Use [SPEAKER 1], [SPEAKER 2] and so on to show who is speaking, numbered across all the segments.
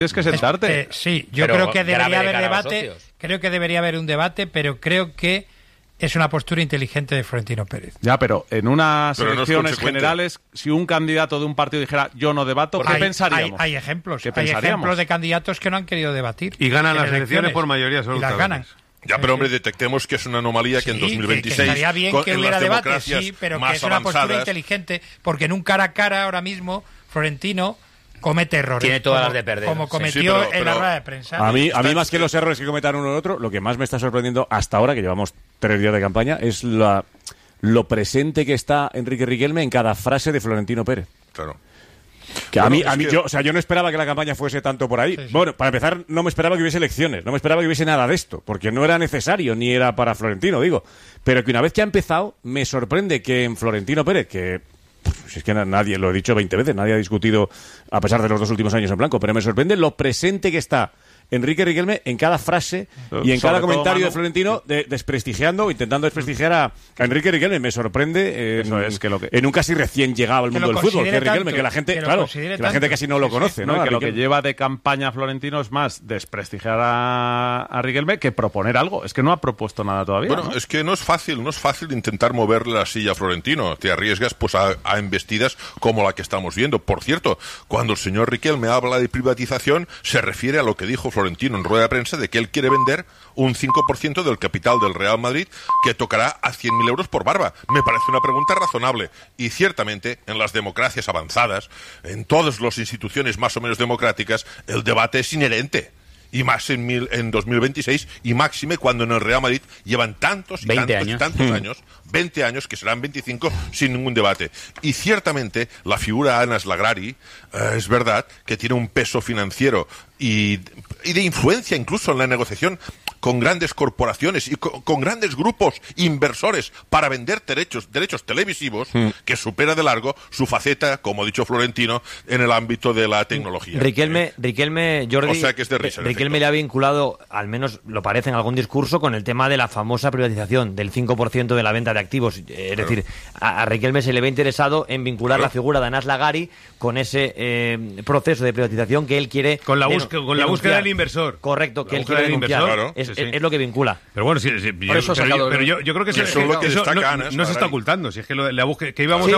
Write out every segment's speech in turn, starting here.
[SPEAKER 1] Tienes que sentarte.
[SPEAKER 2] Sí, yo creo que debería haber debate. Creo que debería haber un debate, pero creo que es una postura inteligente de Florentino Pérez.
[SPEAKER 1] Ya, pero en unas elecciones generales, si un candidato de un partido dijera yo no debato, ¿qué pensaríamos?
[SPEAKER 2] Hay ejemplos. Hay ejemplos de candidatos que no han querido debatir.
[SPEAKER 3] Y ganan las elecciones por mayoría absoluta.
[SPEAKER 2] Y las ganan.
[SPEAKER 4] Ya, pero hombre, detectemos que es una anomalía que en 2026...
[SPEAKER 2] Que estaría bien que hubiera debate, sí, pero que es una postura inteligente, porque en un cara a cara ahora mismo, Florentino comete errores.
[SPEAKER 5] Tiene todas las de perder.
[SPEAKER 2] Como cometió en la rueda de prensa.
[SPEAKER 6] A mí más que los errores que cometan uno o otro, lo que más me está sorprendiendo hasta ahora, que llevamos 3 días de campaña, es lo presente que está Enrique Riquelme en cada frase de Florentino Pérez.
[SPEAKER 4] Claro.
[SPEAKER 6] Que yo no esperaba que la campaña fuese tanto por ahí. Sí. Bueno, para empezar, no me esperaba que hubiese elecciones, no me esperaba que hubiese nada de esto, porque no era necesario, ni era para Florentino, digo. Pero que una vez que ha empezado, me sorprende que en Florentino Pérez, que si es que nadie, lo he dicho 20 veces, nadie ha discutido, a pesar de los 2 últimos años en blanco, pero me sorprende lo presente que está Enrique Riquelme en cada frase y en cada comentario de Florentino, desprestigiando o intentando desprestigiar a Enrique Riquelme. Me sorprende en un casi recién llegado al mundo del fútbol, que Riquelme, que la gente, que la gente casi no lo conoce, ¿no?
[SPEAKER 1] Que lo que lleva de campaña Florentino es más desprestigiar a Riquelme que proponer algo. Es que no ha propuesto nada todavía.
[SPEAKER 4] Bueno, ¿no? Es que no es fácil intentar moverle la silla a Florentino. Te arriesgas pues a embestidas como la que estamos viendo. Por cierto, cuando el señor Riquelme habla de privatización, se refiere a lo que dijo Florentino en rueda de prensa, de que él quiere vender un 5% del capital del Real Madrid, que tocará a 100.000 euros por barba. Me parece una pregunta razonable. Y ciertamente, en las democracias avanzadas, en todas las instituciones más o menos democráticas, el debate es inherente. Y más en 2026, y máxime cuando en el Real Madrid llevan tantos años, 20 años, que serán 25, sin ningún debate. Y ciertamente, la figura de Anas Lagrari, es verdad que tiene un peso financiero y de influencia incluso en la negociación con grandes corporaciones y con grandes grupos inversores para vender derechos televisivos, que supera de largo su faceta, como ha dicho Florentino, en el ámbito de la tecnología.
[SPEAKER 5] Riquelme, Jordi,
[SPEAKER 4] o sea que es de risa,
[SPEAKER 5] Riquelme le ha vinculado, al menos lo parece en algún discurso, con el tema de la famosa privatización, del 5% de la venta de activos. Es decir, a Riquelme se le ve interesado en vincular la figura de Anas Lagrari con ese proceso de privatización que él quiere...
[SPEAKER 3] Con la búsqueda del inversor.
[SPEAKER 5] Correcto, que él quiere denunciar. Es lo que vincula.
[SPEAKER 3] Pero bueno, pero yo creo que eso no se está ocultando. Si es que íbamos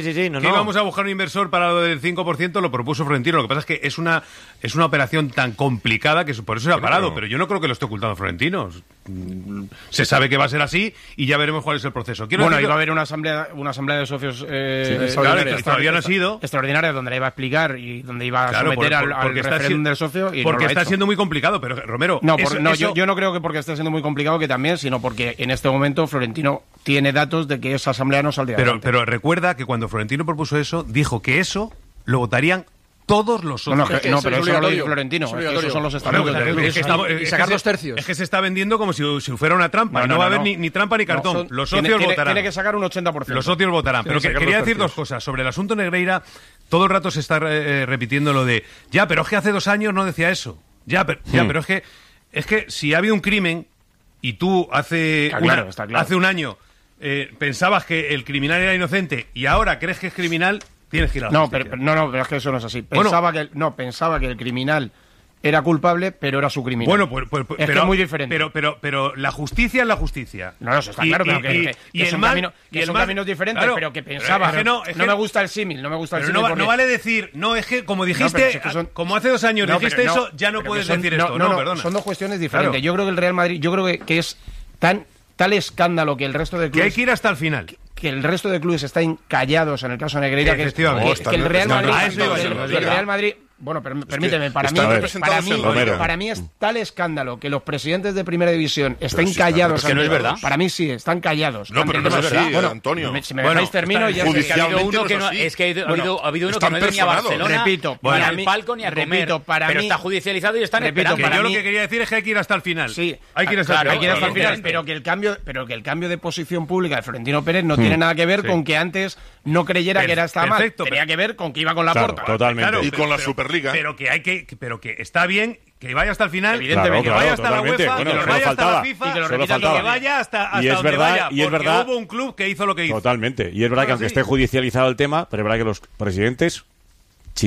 [SPEAKER 3] a buscar un inversor para lo del 5%, lo propuso Florentino. Lo que pasa es que es una operación tan complicada que por eso se ha parado. Pero yo no creo que lo esté ocultando Florentino. Se sabe que va a ser así y ya veremos cuál es el proceso.
[SPEAKER 7] Iba a haber una asamblea de socios
[SPEAKER 3] todavía no ha sido
[SPEAKER 7] extraordinaria, donde la iba a explicar y donde iba a someter al referéndum del socio. Y
[SPEAKER 3] porque
[SPEAKER 7] no
[SPEAKER 3] está siendo muy complicado, pero Romero...
[SPEAKER 7] Yo no creo que porque esté siendo muy complicado que también, sino porque en este momento Florentino tiene datos de que esa asamblea no saldría adelante.
[SPEAKER 3] Pero recuerda que cuando Florentino propuso eso, dijo que eso lo votarían todos los socios.
[SPEAKER 7] Pero eso no lo dijo Florentino. Esos son los estatutos.
[SPEAKER 3] Y sacar 2 tercios. Es que se está vendiendo como si fuera una trampa. Y no va a haber ni trampa ni cartón. Los socios votarán.
[SPEAKER 7] Tiene que sacar un 80%.
[SPEAKER 3] Los socios votarán. Pero quería decir 2 cosas. Sobre el asunto Negreira, todo el rato se está repitiendo lo de pero es que hace 2 años no decía eso. Pero es que si ha habido un crimen y tú hace un año pensabas que el criminal era inocente y ahora crees que es criminal, tienes que ir a la justicia.
[SPEAKER 7] Pero es que eso no es así. Pensaba que el criminal era culpable, pero era su criminal.
[SPEAKER 3] Bueno, pero
[SPEAKER 7] es muy diferente.
[SPEAKER 3] Pero la justicia es la justicia.
[SPEAKER 7] No, eso está claro, pero que son caminos diferentes, claro, pero que pensaba... No me gusta el símil, no
[SPEAKER 3] vale decir... No, es que como dijiste, como hace 2 años dijiste eso, ya no puedes decir esto. No, perdona.
[SPEAKER 7] Son 2 cuestiones diferentes. Claro. Yo creo que el Real Madrid, que es tal escándalo que el resto de clubes...
[SPEAKER 3] Que hay que ir hasta el final.
[SPEAKER 7] Que el resto de clubes están callados en el caso de Negreira, que el Real Madrid... Bueno, permíteme, para mí es tal escándalo que los presidentes de Primera División estén callados.
[SPEAKER 5] Es que no es verdad.
[SPEAKER 7] Para mí sí, están callados.
[SPEAKER 4] No, pero no es verdad, Antonio.
[SPEAKER 7] Si me dejáis termino, ya
[SPEAKER 5] es que ha habido uno que no ha hado uno que no ha ido ni a Barcelona, ni al palco, ni a comer. Pero está judicializado y están esperando.
[SPEAKER 3] Yo lo que quería decir es que hay que ir hasta el final.
[SPEAKER 7] Sí, hay que ir hasta el final, pero que el cambio de posición pública de Florentino Pérez no tiene nada que ver con que antes no creyera que estaba mal. Tenía que ver con que iba con la Porta.
[SPEAKER 6] Totalmente.
[SPEAKER 4] Y con la Superliga.
[SPEAKER 3] Pero que está bien que vaya hasta el final,
[SPEAKER 7] evidentemente,
[SPEAKER 3] que vaya hasta la UEFA, que vaya hasta la FIFA, y que lo repita, que vaya hasta donde vaya, porque hubo un club que hizo lo que hizo.
[SPEAKER 6] Totalmente. Y es verdad que aunque esté judicializado el tema, pero es verdad que los presidentes, chitón.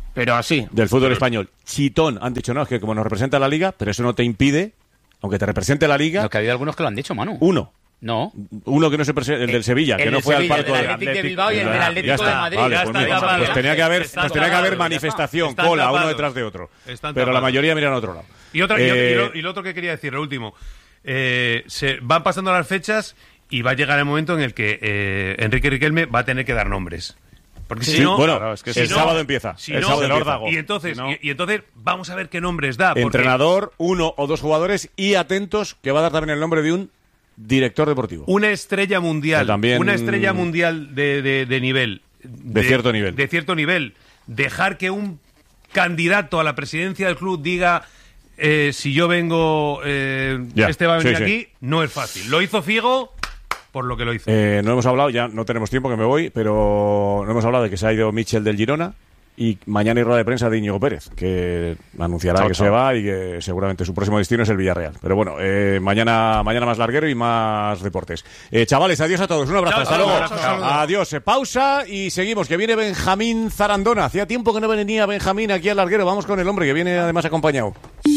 [SPEAKER 7] pero así.
[SPEAKER 6] Del fútbol español. Chitón, han dicho, no, es que como nos representa la Liga, pero eso no te impide, aunque te represente la Liga...
[SPEAKER 8] No, que ha habido algunos que lo han dicho, Manu.
[SPEAKER 6] Uno.
[SPEAKER 8] No.
[SPEAKER 6] Uno que no se presenta, el del Sevilla, que no fue al palco
[SPEAKER 8] del Atlético de Bilbao y el del Atlético de Madrid.
[SPEAKER 6] Vale, pues tenía que haber manifestación, cola, uno detrás de otro. Pero la mayoría miran a otro lado.
[SPEAKER 3] Y lo otro que quería decir, lo último. Se van pasando las fechas y va a llegar el momento en el que Enrique Riquelme va a tener que dar nombres. Porque
[SPEAKER 6] sí, claro, es que el sábado empieza.
[SPEAKER 3] Y entonces vamos a ver qué nombres da.
[SPEAKER 6] Entrenador, 1 o 2 jugadores y atentos que va a dar también el nombre de un director deportivo.
[SPEAKER 3] Una estrella mundial. Una estrella mundial de nivel.
[SPEAKER 6] De cierto nivel.
[SPEAKER 3] De cierto nivel. Dejar que un candidato a la presidencia del club diga si yo vengo, este va a venir aquí, no es fácil. Lo hizo Figo por lo que lo hizo.
[SPEAKER 6] No hemos hablado, ya no tenemos tiempo que me voy, pero no hemos hablado de que se ha ido Michel del Girona. Y mañana hay rueda de prensa de Íñigo Pérez, que anunciará que se va y que seguramente su próximo destino es el Villarreal. Pero bueno, mañana más larguero y más deportes. Chavales, adiós a todos. Un abrazo. Hasta luego. Adiós. Pausa y seguimos, que viene Benjamín Zarandona. Hacía tiempo que no venía Benjamín aquí al larguero. Vamos con el hombre que viene además acompañado.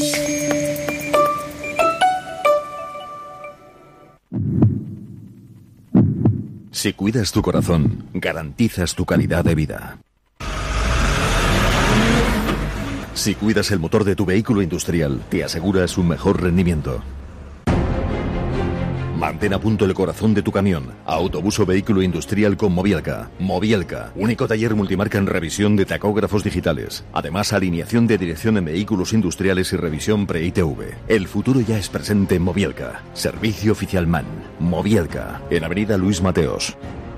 [SPEAKER 9] Si cuidas tu corazón, garantizas tu calidad de vida. Si cuidas el motor de tu vehículo industrial, te aseguras un mejor rendimiento. Mantén a punto el corazón de tu camión. Autobús o vehículo industrial con Mobielka. Mobielka, único taller multimarca en revisión de tacógrafos digitales. Además, alineación de dirección en vehículos industriales y revisión pre-ITV. El futuro ya es presente en Mobielka. Servicio oficial MAN. Mobielka, en Avenida Luis Mateos.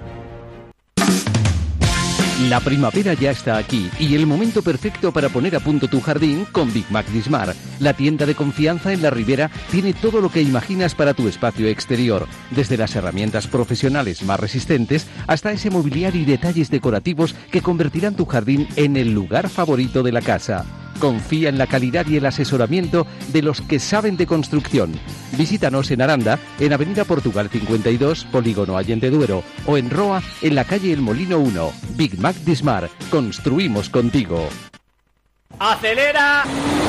[SPEAKER 10] La primavera ya está aquí y el momento perfecto para poner a punto tu jardín con Big Mac Dismar. La tienda de confianza en la Ribera tiene todo lo que imaginas para tu espacio exterior, desde las herramientas profesionales más resistentes hasta ese mobiliario y detalles decorativos que convertirán tu jardín en el lugar favorito de la casa. Confía en la calidad y el asesoramiento de los que saben de construcción. Visítanos en Aranda, en Avenida Portugal 52, Polígono Allende Duero, o en Roa, en la calle El Molino 1. Big Mac Dismar. Construimos contigo.
[SPEAKER 11] ¡Acelera!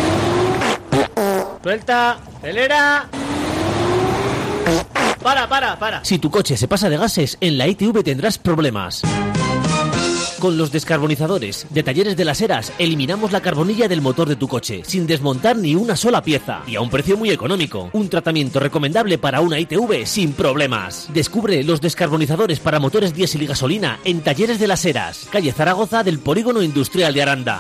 [SPEAKER 11] ¡Suelta! ¡Acelera! ¡Para!
[SPEAKER 12] Si tu coche se pasa de gases, en la ITV tendrás problemas. Con los descarbonizadores de Talleres de las Heras eliminamos la carbonilla del motor de tu coche sin desmontar ni una sola pieza y a un precio muy económico. Un tratamiento recomendable para una ITV sin problemas. Descubre los descarbonizadores para motores diésel y gasolina en Talleres de las Heras, calle Zaragoza del Polígono Industrial de Aranda.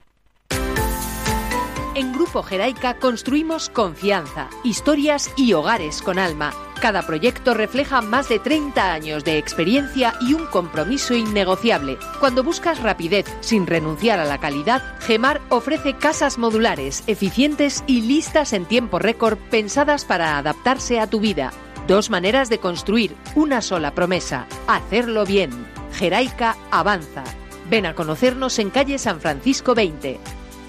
[SPEAKER 13] En Grupo Jeraica construimos confianza, historias y hogares con alma. Cada proyecto refleja más de 30 años de experiencia y un compromiso innegociable. Cuando buscas rapidez sin renunciar a la calidad, Gemar ofrece casas modulares, eficientes y listas en tiempo récord pensadas para adaptarse a tu vida. 2 maneras de construir, una sola promesa: hacerlo bien. Jeraica avanza. Ven a conocernos en calle San Francisco 20.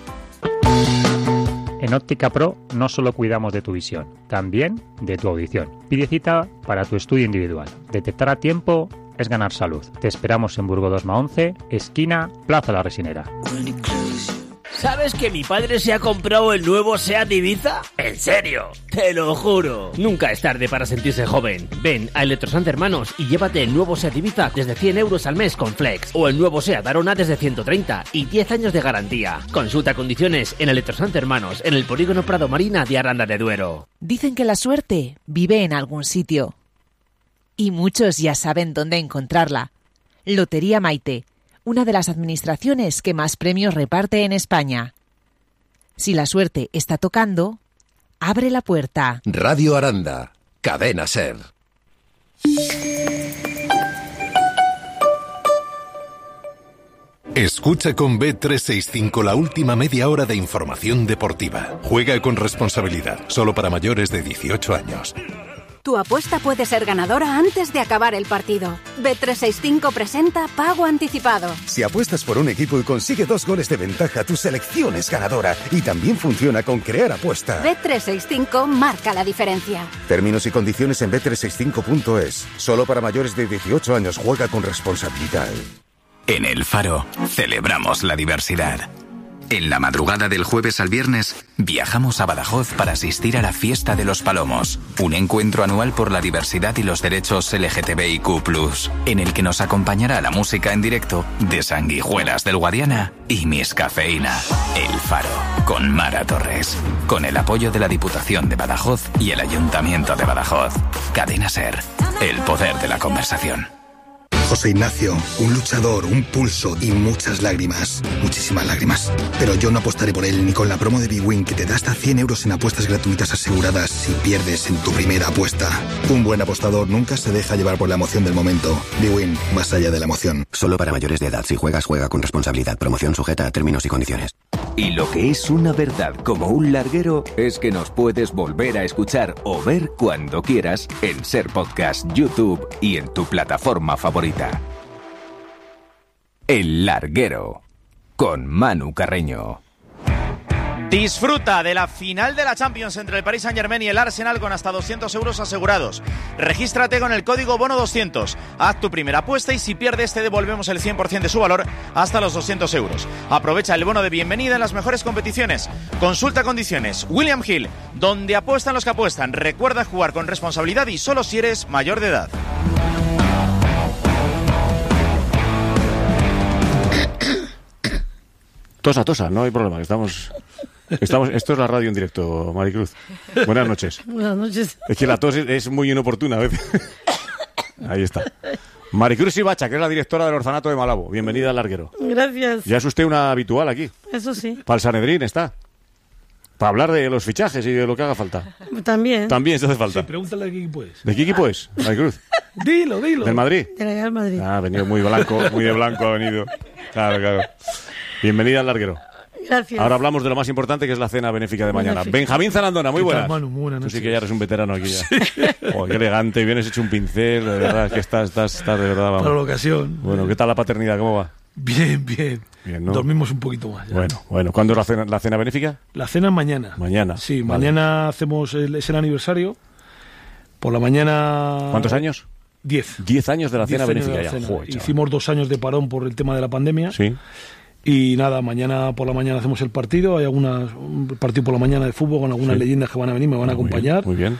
[SPEAKER 14] En Óptica Pro no solo cuidamos de tu visión, también de tu audición. Pide cita para tu estudio individual. Detectar a tiempo es ganar salud. Te esperamos en Burgos 2-11, esquina Plaza La Resinera.
[SPEAKER 12] ¿Sabes que mi padre se ha comprado el nuevo Seat Ibiza? ¿En serio? Te lo juro. Nunca es tarde para sentirse joven. Ven a Electrosant Hermanos y llévate el nuevo Seat Ibiza desde 100 euros al mes con Flex. O el nuevo Seat Arona desde 130 y 10 años de garantía. Consulta condiciones en Electrosant Hermanos, en el Polígono Prado Marina de Aranda de Duero.
[SPEAKER 15] Dicen que la suerte vive en algún sitio. Y muchos ya saben dónde encontrarla. Lotería Maite, una de las administraciones que más premios reparte en España. Si la suerte está tocando, abre la puerta.
[SPEAKER 9] Radio Aranda, Cadena SER. Escucha con Bet365 la última media hora de información deportiva. Juega con responsabilidad, solo para mayores de 18 años.
[SPEAKER 16] Tu apuesta puede ser ganadora antes de acabar el partido. Bet365 presenta Pago Anticipado.
[SPEAKER 17] Si apuestas por un equipo y consigue 2 goles de ventaja, tu selección es ganadora. Y también funciona con Crear Apuesta.
[SPEAKER 16] Bet365 marca la diferencia.
[SPEAKER 17] Términos y condiciones en bet365.es. Solo para mayores de 18 años. Juega con responsabilidad.
[SPEAKER 18] En El Faro celebramos la diversidad. En la madrugada del jueves al viernes, viajamos a Badajoz para asistir a la Fiesta de los Palomos, un encuentro anual por la diversidad y los derechos LGTBIQ+, en el que nos acompañará la música en directo de Sanguijuelas del Guadiana y Miss Cafeína. El Faro, con Mara Torres, con el apoyo de la Diputación de Badajoz y el Ayuntamiento de Badajoz. Cadena SER, el poder de la conversación.
[SPEAKER 19] José Ignacio, un luchador, un pulso y muchas lágrimas. Muchísimas lágrimas. Pero yo no apostaré por él ni con la promo de bwin que te da hasta 100 euros en apuestas gratuitas aseguradas si pierdes en tu primera apuesta. Un buen apostador nunca se deja llevar por la emoción del momento. bwin, más allá de la emoción.
[SPEAKER 20] Solo para mayores de edad. Si juegas, juega con responsabilidad. Promoción sujeta a términos y condiciones.
[SPEAKER 21] Y lo que es una verdad como un larguero es que nos puedes volver a escuchar o ver cuando quieras en SER Podcast, YouTube y en tu plataforma favorita. El Larguero, con Manu Carreño.
[SPEAKER 22] Disfruta de la final de la Champions entre el Paris Saint-Germain y el Arsenal con hasta 200 euros asegurados. Regístrate con el código BONO200. Haz tu primera apuesta y si pierdes te devolvemos el 100% de su valor hasta los 200 euros. Aprovecha el bono de bienvenida en las mejores competiciones. Consulta condiciones. William Hill, donde apuestan los que apuestan. Recuerda jugar con responsabilidad y solo si eres mayor de edad.
[SPEAKER 6] Tosa, no hay problema, que estamos... Esto es la radio en directo, Maricruz. Buenas noches.
[SPEAKER 23] Buenas noches.
[SPEAKER 6] Es que la tos es muy inoportuna a veces. Ahí está. Maricruz Ibacha, que es la directora del Orfanato de Malabo. Bienvenida al Larguero.
[SPEAKER 23] Gracias.
[SPEAKER 6] Ya es usted una habitual aquí.
[SPEAKER 23] Eso sí.
[SPEAKER 6] Para el Sanedrín está. Para hablar de los fichajes y de lo que haga falta.
[SPEAKER 23] También.
[SPEAKER 6] También se hace falta.
[SPEAKER 24] Sí, pregúntale de qué equipo es.
[SPEAKER 6] ¿De qué equipo es, Maricruz?
[SPEAKER 24] Dilo.
[SPEAKER 6] ¿Del Madrid?
[SPEAKER 23] Del Real Madrid.
[SPEAKER 6] Ha venido muy blanco, muy de blanco ha venido. Claro. Bienvenida al Larguero.
[SPEAKER 23] Gracias.
[SPEAKER 6] Ahora hablamos de lo más importante, que es la cena benéfica de mañana. Benjamín Zarandona, muy buenas.
[SPEAKER 24] Manu, muy buenas
[SPEAKER 6] Tú
[SPEAKER 24] noches.
[SPEAKER 6] sí que ya eres un veterano aquí ya. Oh, qué elegante, vienes hecho un pincel, de verdad, es que estás de verdad. Vamos.
[SPEAKER 24] Para la ocasión.
[SPEAKER 6] Bueno, ¿qué tal la paternidad? ¿Cómo va?
[SPEAKER 24] Bien,
[SPEAKER 6] ¿no?
[SPEAKER 24] Dormimos un poquito más. Ya.
[SPEAKER 6] Bueno. ¿Cuándo es la cena benéfica?
[SPEAKER 24] La cena es mañana.
[SPEAKER 6] Mañana.
[SPEAKER 24] Sí,
[SPEAKER 6] vale.
[SPEAKER 24] Mañana es el aniversario. Por la mañana...
[SPEAKER 6] ¿Cuántos años?
[SPEAKER 24] 10.
[SPEAKER 6] 10 años de la cena benéfica ya.
[SPEAKER 24] Joder, hicimos 2 años de parón por el tema de la pandemia.
[SPEAKER 6] Sí.
[SPEAKER 24] Y nada, mañana por la mañana hacemos el partido. Hay un partido por la mañana de fútbol con algunas leyendas que van a venir, me van a acompañar.
[SPEAKER 6] Muy bien.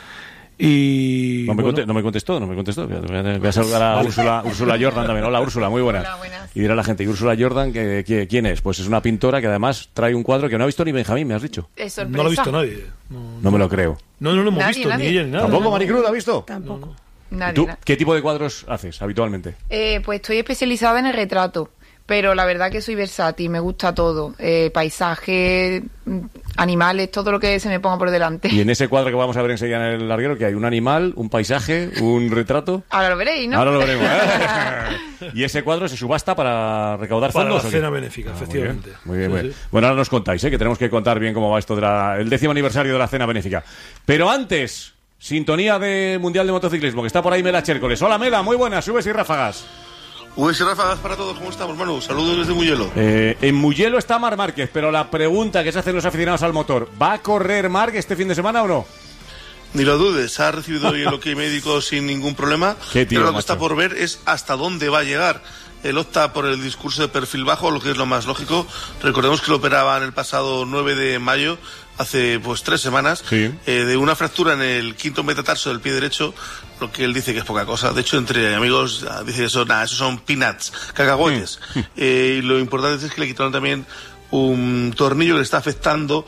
[SPEAKER 24] Y
[SPEAKER 6] no me contestó. Voy a saludar a Úrsula Jordan también. Hola, Úrsula, muy buenas.
[SPEAKER 23] Hola, buenas.
[SPEAKER 6] Y dirá la gente, ¿y Úrsula Jordan quién es? Pues es una pintora que además trae un cuadro que no ha visto ni Benjamín, me has dicho.
[SPEAKER 23] No
[SPEAKER 24] lo ha visto nadie.
[SPEAKER 6] No me lo creo.
[SPEAKER 24] No lo hemos
[SPEAKER 23] Nadie,
[SPEAKER 24] visto,
[SPEAKER 23] nadie.
[SPEAKER 24] ni ella ni nada.
[SPEAKER 6] ¿Tampoco Maricruz lo ha visto?
[SPEAKER 23] Tampoco. Nadie.
[SPEAKER 6] ¿Tú qué tipo de cuadros haces habitualmente?
[SPEAKER 23] Pues estoy especializada en el retrato, pero la verdad que soy versátil, me gusta todo. Paisaje, animales, todo lo que se me ponga por delante.
[SPEAKER 6] Y en ese cuadro que vamos a ver enseguida en el Larguero, que hay un animal, un paisaje, un retrato.
[SPEAKER 23] Ahora lo veréis, ¿no?
[SPEAKER 6] Ahora lo veremos. Y ese cuadro se subasta para recaudar fondos.
[SPEAKER 24] Para la cena benéfica, efectivamente.
[SPEAKER 6] Muy bien. Bueno, ahora nos contáis, que tenemos que contar bien cómo va esto del 10º aniversario de la cena benéfica. Pero antes, sintonía de Mundial de Motociclismo, que está por ahí Mela Chércoles. Hola Mela, muy buenas, subes y ráfagas.
[SPEAKER 25] Ráfagas para todos, ¿cómo estamos, Manu? Saludos desde Mugello.
[SPEAKER 6] En Mugello está Marc Márquez, pero la pregunta que se hacen los aficionados al motor, ¿va a correr Marc este fin de semana o no?
[SPEAKER 25] Ni lo dudes, ha recibido hoy el ok médico sin ningún problema. Pero lo que está por ver es hasta dónde va a llegar. Él opta por el discurso de perfil bajo, lo que es lo más lógico. Recordemos que lo operaban el pasado 9 de mayo, hace 3 semanas, de una fractura en el quinto metatarso del pie derecho, lo que él dice que es poca cosa. De hecho, entre amigos dice eso son peanuts, cacahuetes. Y lo importante es que le quitaron también un tornillo que le está afectando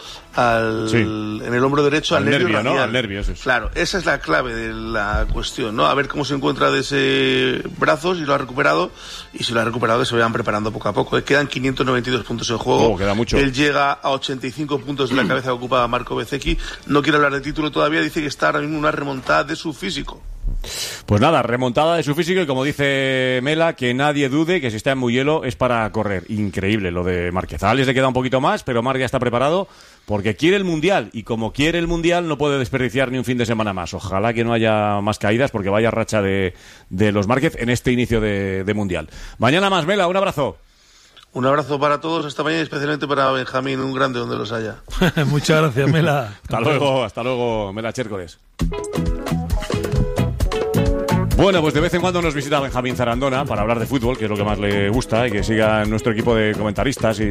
[SPEAKER 25] en el hombro derecho al nervio radial,
[SPEAKER 6] ¿no? Al nervio, eso es.
[SPEAKER 25] Claro, esa es la clave de la cuestión, ¿no? A ver cómo se encuentra de ese brazo, si lo ha recuperado, y si lo ha recuperado, que se vayan preparando poco a poco. Quedan 592 puntos en juego.
[SPEAKER 6] Queda mucho.
[SPEAKER 25] Él llega a 85 puntos de la cabeza que ocupa Marco Bezzecchi. No quiere hablar de título todavía, dice que está ahora mismo una remontada de su físico.
[SPEAKER 6] Pues nada, remontada de su físico y como dice Mela, que nadie dude que si está en Mugello es para correr. Increíble lo de Márquez. A Alex le queda un poquito más, pero Marc ya está preparado porque quiere el Mundial y como quiere el Mundial no puede desperdiciar ni un fin de semana más. Ojalá que no haya más caídas porque vaya racha de los Márquez en este inicio de Mundial. Mañana más, Mela, un abrazo.
[SPEAKER 25] Un abrazo para todos esta mañana y especialmente para Benjamín, un grande donde los haya.
[SPEAKER 24] Muchas gracias, Mela.
[SPEAKER 6] Hasta luego, Mela Chércoles. Bueno, pues de vez en cuando nos visita Benjamín Zarandona para hablar de fútbol, que es lo que más le gusta, y que siga en nuestro equipo de comentaristas y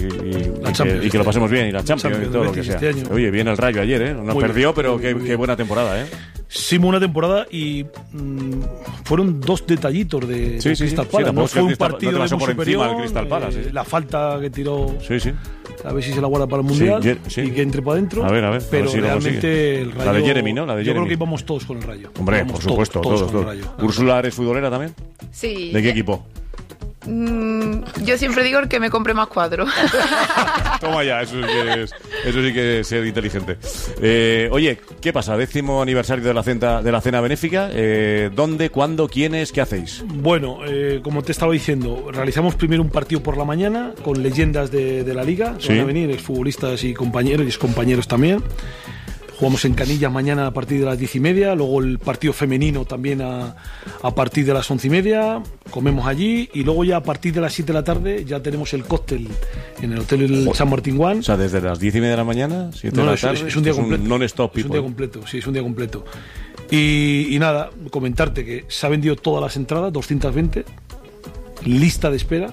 [SPEAKER 6] que lo pasemos bien, y la Champions y todo lo que sea. Oye, viene el Rayo ayer, ¿eh? Nos perdió, pero qué buena temporada, ¿eh?
[SPEAKER 24] Sí, buena temporada, y fueron 2 detallitos de Crystal Palace.
[SPEAKER 6] No
[SPEAKER 24] fue un partido
[SPEAKER 6] no
[SPEAKER 24] de muy superior,
[SPEAKER 6] Crystal Palace,
[SPEAKER 24] la falta que tiró,
[SPEAKER 6] sí.
[SPEAKER 24] a ver si se la guarda para el Mundial, y que entre para adentro.
[SPEAKER 6] A ver,
[SPEAKER 24] pero realmente el Rayo...
[SPEAKER 6] La de Jeremy, ¿no?
[SPEAKER 24] Yo creo que íbamos todos con el Rayo.
[SPEAKER 6] Hombre, por supuesto, todos. ¿Úrsula, eres futbolera también?
[SPEAKER 23] Sí.
[SPEAKER 6] ¿De qué equipo?
[SPEAKER 23] Yo siempre digo el que me compre más cuadros.
[SPEAKER 6] Toma ya, eso sí que es ser inteligente. Oye, ¿qué pasa? 10º aniversario de la cena benéfica. ¿Dónde, cuándo, quiénes, qué hacéis?
[SPEAKER 24] Bueno, como te estaba diciendo, realizamos primero un partido por la mañana con leyendas de la liga, que van a venir, exfutbolistas y compañeros y excompañeros también. Jugamos en Canillas mañana a partir de las 10:30, luego el partido femenino también a partir de las 11:30, comemos allí, y luego ya a partir de las 7 de la tarde ya tenemos el cóctel en el Hotel San Martín One.
[SPEAKER 6] O sea, desde las 10:30 de la mañana, 7 de la tarde.
[SPEAKER 24] Es un día completo.
[SPEAKER 6] Non-stop,
[SPEAKER 24] es un día completo, sí, es un día completo. Y nada, comentarte que se han vendido todas las entradas, 220, lista de espera,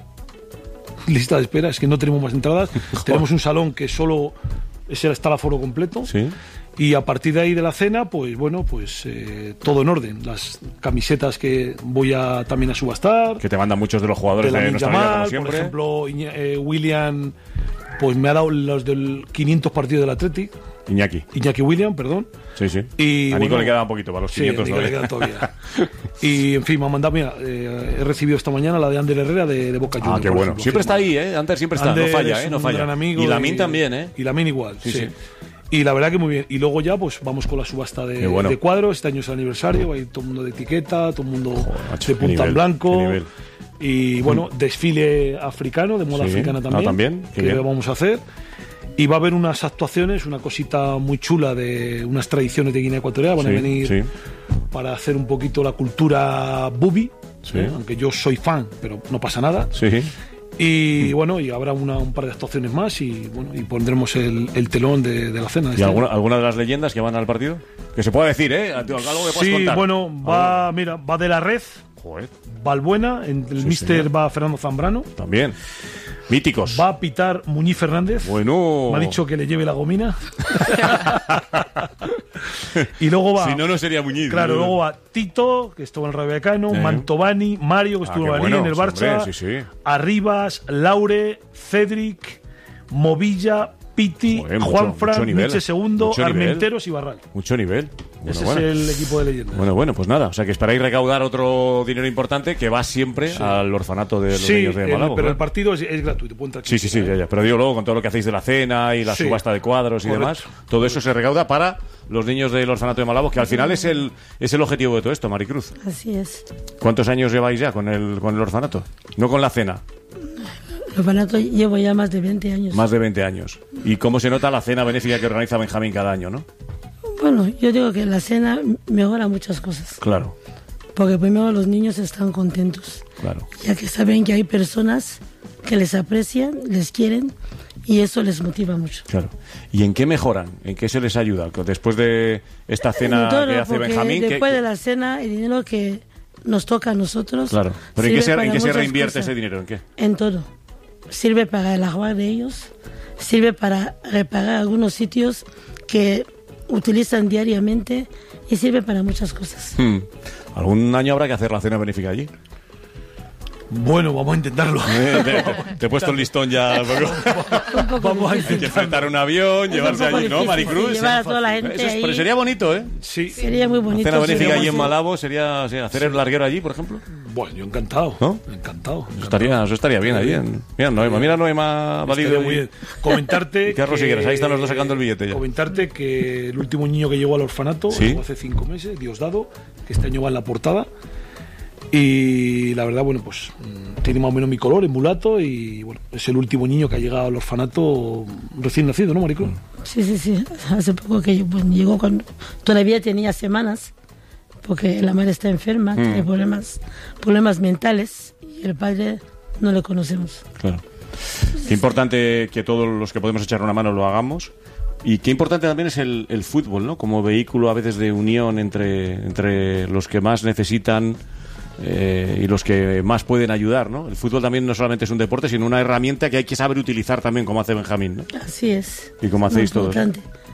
[SPEAKER 24] es que no tenemos más entradas. Tenemos un salón que solo está el aforo completo.
[SPEAKER 6] Sí.
[SPEAKER 24] Y a partir de ahí de la cena, pues bueno, todo en orden. Las camisetas que voy también a subastar.
[SPEAKER 6] Que te mandan muchos de los jugadores de nuestra liga, como siempre.
[SPEAKER 24] Por ejemplo, William, pues me ha dado los del 500 partidos del Athletic. Iñaki William, perdón.
[SPEAKER 6] Sí.
[SPEAKER 24] Y
[SPEAKER 6] a Nico le queda un poquito para los 500
[SPEAKER 24] todavía. Y en fin, me ha mandado, mira, he recibido esta mañana la de Ander Herrera de Boca Juniors.
[SPEAKER 6] Qué bueno. Siempre está ahí, ¿eh? Ander siempre está, no falla, no falla.
[SPEAKER 24] Gran amigo,
[SPEAKER 6] y Lamin también, ¿eh?
[SPEAKER 24] Y Lamin igual, sí. Y la verdad que muy bien. Y luego ya pues vamos con la subasta de cuadros. Este año es el aniversario, hay todo el mundo de etiqueta, todo el mundo de punta en blanco. Y bueno, desfile africano, de moda africana también, que vamos a hacer. Y va a haber unas actuaciones, una cosita muy chula de unas tradiciones de Guinea Ecuatorial. Van a venir para hacer un poquito la cultura bubi, aunque yo soy fan, pero no pasa nada. Y bueno, y habrá un par de actuaciones más, y bueno, y pondremos el telón de la cena.
[SPEAKER 6] ¿Y alguna de las leyendas que van al partido? Que se pueda decir, ¿eh? Algo que puedas contar.
[SPEAKER 24] Bueno, va de la Red.
[SPEAKER 6] Joder.
[SPEAKER 24] Valbuena, el míster va Fernando Zambrano.
[SPEAKER 6] También. Míticos.
[SPEAKER 24] Va a pitar Muñiz Fernández.
[SPEAKER 6] Bueno.
[SPEAKER 24] Me ha dicho que le lleve la gomina. Y luego va...
[SPEAKER 6] Si no sería Muñiz.
[SPEAKER 24] Claro, luego va Tito, que estuvo en el Rayo Vallecano, Mantovani, Mario, que estuvo en el Barça, Arribas, Laure, Cedric, Movilla, Piti, Juanfran, Nietzsche Segundo, Armenteros y Barral.
[SPEAKER 6] Mucho nivel.
[SPEAKER 24] Ese es el equipo de leyendas.
[SPEAKER 6] Bueno, pues nada. O sea, que esperáis recaudar otro dinero importante que va siempre al orfanato de los niños de Malabo.
[SPEAKER 24] Pero el partido es gratuito.
[SPEAKER 6] Sí, ya. Pero digo, luego con todo lo que hacéis de la cena y la subasta de cuadros y demás, todo eso se recauda para los niños del orfanato de Malabo, que al final es el objetivo de todo esto, Maricruz.
[SPEAKER 1] Así es.
[SPEAKER 6] ¿Cuántos años lleváis ya con el orfanato? No con la cena.
[SPEAKER 1] El orfanato llevo ya más de 20 años.
[SPEAKER 6] Más de 20 años. ¿Y cómo se nota la cena benéfica que organiza Benjamín cada año, no?
[SPEAKER 1] Bueno, yo digo que la cena mejora muchas cosas.
[SPEAKER 6] Claro.
[SPEAKER 1] Porque primero los niños están contentos.
[SPEAKER 6] Claro.
[SPEAKER 1] Ya que saben que hay personas que les aprecian, les quieren, y eso les motiva mucho.
[SPEAKER 6] Claro. ¿Y en qué mejoran? ¿En qué se les ayuda? Después de esta cena que hace Benjamín...
[SPEAKER 1] Después de la cena, el dinero que nos toca a nosotros...
[SPEAKER 6] Claro. ¿Pero en qué se reinvierte ese dinero? ¿En qué?
[SPEAKER 1] En todo. Sirve para el ajuar de ellos, sirve para reparar algunos sitios que utilizan diariamente, y sirve para muchas cosas.
[SPEAKER 6] ¿Algún año habrá que hacer la cena benéfica allí?
[SPEAKER 24] Bueno, vamos a intentarlo.
[SPEAKER 6] Te he puesto el listón ya.
[SPEAKER 24] Vamos a intentarlo.
[SPEAKER 6] Hay que enfrentar un avión, llevarse allí, ¿no, Maricruz?
[SPEAKER 1] Llevar a toda la gente ahí.
[SPEAKER 6] Pero sería bonito, ¿eh?
[SPEAKER 24] Sí.
[SPEAKER 1] Sería muy bonito.
[SPEAKER 6] La cena benéfica allí en Malabo sería hacer el larguero allí, por ejemplo.
[SPEAKER 24] Bueno, yo encantado.
[SPEAKER 6] ¿No?
[SPEAKER 24] Encantado.
[SPEAKER 6] Eso estaría bien allí. Mira, Noema Valido.
[SPEAKER 24] Muy bien. Comentarte.
[SPEAKER 6] Carlos Higueras, ahí están los dos sacando el billete ya.
[SPEAKER 24] Comentarte que el último niño que llegó al orfanato, hace 5 meses, Diosdado, que este año va en la portada. Y la verdad, bueno, pues tiene más o menos mi color, es mulato, y bueno, es el último niño que ha llegado al orfanato recién nacido, ¿no, Maricruz?
[SPEAKER 1] Sí. Hace poco que llegó cuando todavía tenía semanas, porque la madre está enferma, tiene problemas mentales, y el padre no le conocemos.
[SPEAKER 6] Claro. Qué importante que todos los que podemos echar una mano lo hagamos. Y qué importante también es el fútbol, ¿no? Como vehículo a veces de unión entre los que más necesitan y los que más pueden ayudar, ¿no? El fútbol también no solamente es un deporte, sino una herramienta que hay que saber utilizar también, como hace Benjamín, ¿no?
[SPEAKER 1] Así es.
[SPEAKER 6] Y como hacéis todos.